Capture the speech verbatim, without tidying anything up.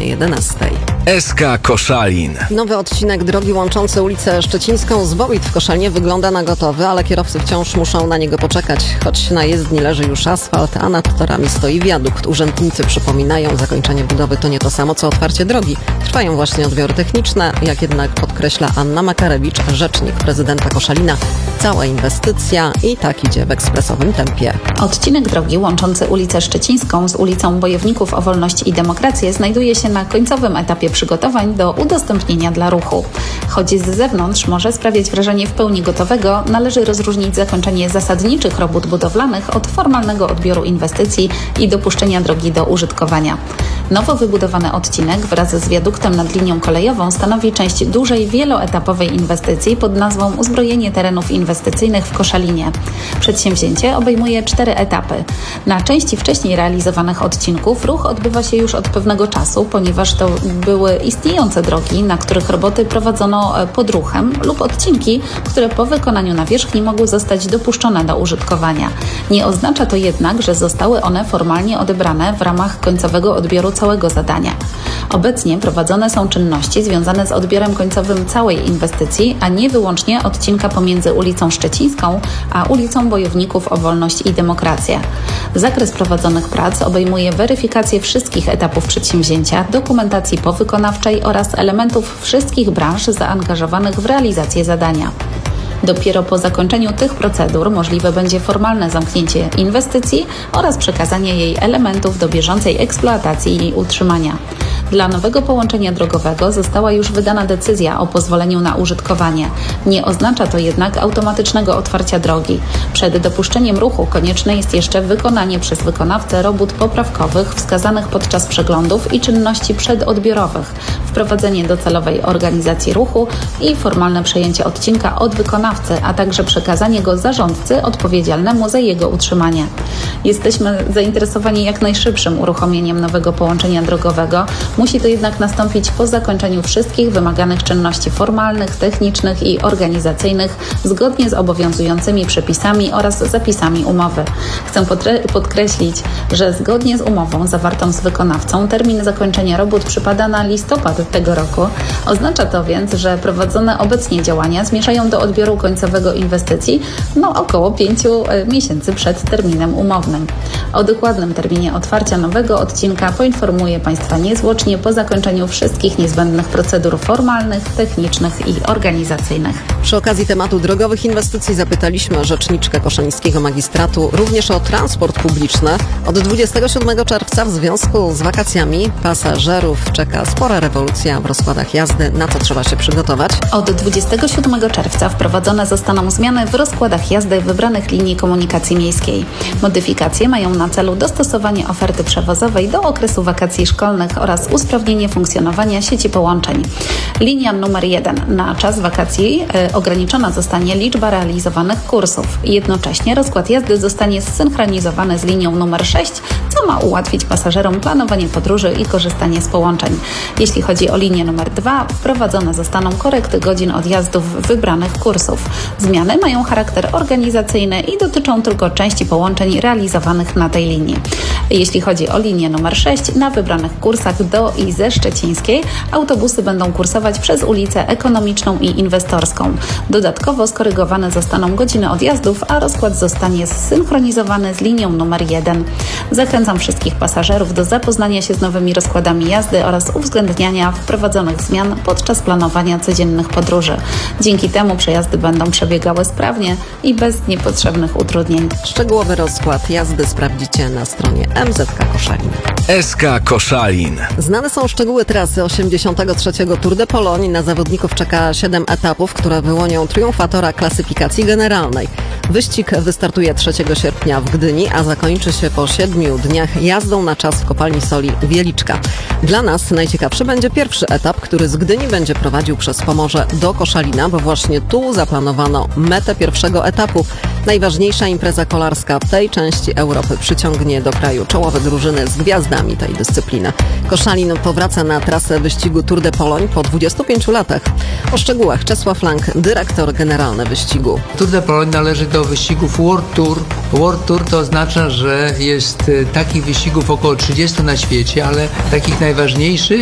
godzinie jedenastej. S K Koszalin. Nowy odcinek drogi łączący ulicę Szczecińską z Wołyt w Koszalinie wygląda na gotowy, ale kierowcy wciąż muszą na niego poczekać. Choć na jezdni leży już asfalt, a nad torami stoi wiadukt. Urzędnicy przypominają, zakończenie budowy to nie to samo co otwarcie drogi. Trwają właśnie odbiory techniczne, jak jednak podkreśla Anna Makarewicz, rzecznik prezydenta Koszalina. Cała inwestycja i tak idzie w ekspresowym tempie. Odcinek drogi łączący ulicę Szczecińską z ulicą Bojowników o Wolność i Demokrację znajduje się na końcowym etapie przygotowań do udostępnienia dla ruchu. Choć z zewnątrz może sprawiać wrażenie w pełni gotowego, należy rozróżnić zakończenie zasadniczych robót budowlanych od formalnego odbioru inwestycji i dopuszczenia drogi do użytkowania. Nowo wybudowany odcinek wraz z wiaduktem nad linią kolejową stanowi część dużej, wieloetapowej inwestycji pod nazwą Uzbrojenie terenów inwestycyjnych w Koszalinie. Przedsięwzięcie obejmuje cztery etapy. Na części wcześniej realizowanych odcinków ruch odbywa się już od pewnego czasu, ponieważ to były istniejące drogi, na których roboty prowadzono pod ruchem, lub odcinki, które po wykonaniu nawierzchni mogły zostać dopuszczone do użytkowania. Nie oznacza to jednak, że zostały one formalnie odebrane w ramach końcowego odbioru całego zadania. Obecnie prowadzone są czynności związane z odbiorem końcowym całej inwestycji, a nie wyłącznie odcinka pomiędzy ulicą Szczecińską a ulicą Bojowników o Wolność i Demokrację. Zakres prowadzonych prac obejmuje weryfikację wszystkich etapów przedsięwzięcia, dokumentacji powykonawczej oraz elementów wszystkich branż zaangażowanych w realizację zadania. Dopiero po zakończeniu tych procedur możliwe będzie formalne zamknięcie inwestycji oraz przekazanie jej elementów do bieżącej eksploatacji i utrzymania. Dla nowego połączenia drogowego została już wydana decyzja o pozwoleniu na użytkowanie. Nie oznacza to jednak automatycznego otwarcia drogi. Przed dopuszczeniem ruchu konieczne jest jeszcze wykonanie przez wykonawcę robót poprawkowych wskazanych podczas przeglądów i czynności przedodbiorowych, wprowadzenie docelowej organizacji ruchu i formalne przejęcie odcinka od wykonawcy, a także przekazanie go zarządcy odpowiedzialnemu za jego utrzymanie. Jesteśmy zainteresowani jak najszybszym uruchomieniem nowego połączenia drogowego. Musi to jednak nastąpić po zakończeniu wszystkich wymaganych czynności formalnych, technicznych i organizacyjnych zgodnie z obowiązującymi przepisami oraz zapisami umowy. Chcę podkreślić, że zgodnie z umową zawartą z wykonawcą termin zakończenia robót przypada na listopad tego roku. Oznacza to więc, że prowadzone obecnie działania zmierzają do odbioru końcowego inwestycji no około pięciu miesięcy przed terminem umownym. O dokładnym terminie otwarcia nowego odcinka poinformuję Państwa niezwłocznie po zakończeniu wszystkich niezbędnych procedur formalnych, technicznych i organizacyjnych. Przy okazji tematu drogowych inwestycji zapytaliśmy rzeczniczkę koszalińskiego magistratu również o transport publiczny. Od dwudziestego siódmego czerwca w związku z wakacjami pasażerów czeka spora rewolucja w rozkładach jazdy. Na co trzeba się przygotować? Od dwudziestego siódmego czerwca wprowadzone zostaną zmiany w rozkładach jazdy wybranych linii komunikacji miejskiej. Modyfikacje mają na celu dostosowanie oferty przewozowej do okresu wakacji szkolnych oraz usprawnienie funkcjonowania sieci połączeń. Linia numer jeden. Na czas wakacji y, ograniczona zostanie liczba realizowanych kursów. Jednocześnie rozkład jazdy zostanie zsynchronizowany z linią numer sześć, co ma ułatwić pasażerom planowanie podróży i korzystanie z połączeń. Jeśli chodzi o linię numer dwa, wprowadzone zostaną korekty godzin odjazdów wybranych kursów. Zmiany mają charakter organizacyjny i dotyczą tylko części połączeń realizowanych na tej linii. Jeśli chodzi o linię numer sześć, na wybranych kursach do i ze Szczecińskiej autobusy będą kursować przez ulicę Ekonomiczną i Inwestorską. Dodatkowo skorygowane zostaną godziny odjazdów, a rozkład zostanie zsynchronizowany z linią numer jeden. Zachęcam wszystkich pasażerów do zapoznania się z nowymi rozkładami jazdy oraz uwzględniania wprowadzonych zmian podczas planowania codziennych podróży. Dzięki temu przejazdy będą przebiegały sprawnie i bez niepotrzebnych utrudnień. Szczegółowy rozkład jazdy sprawdzicie na stronie M Z K Koszalin. S K Koszalin. Znane są szczegóły trasy osiemdziesiątego trzeciego Tour de Pologne. Na zawodników czeka siedem etapów, które wyłonią triumfatora klasyfikacji generalnej. Wyścig wystartuje trzeciego sierpnia w Gdyni, a zakończy się po siedmiu dniach jazdą na czas w kopalni soli Wieliczka. Dla nas najciekawszy będzie pierwszy etap, który z Gdyni będzie prowadził przez Pomorze do Koszalina, bo właśnie tu zaplanowano metę pierwszego etapu. Najważniejsza impreza kolarska w tej części Europy przyciągnie do kraju czołowe drużyny z gwiazdami tej dyscypliny. Koszalin powraca na trasę wyścigu Tour de Pologne po dwudziestu pięciu latach. O szczegółach Czesław Lang, dyrektor generalny wyścigu. Tour de Pologne należy do wyścigów World Tour. World Tour to oznacza, że jest takich wyścigów około trzydziestu na świecie, ale takich najważniejszych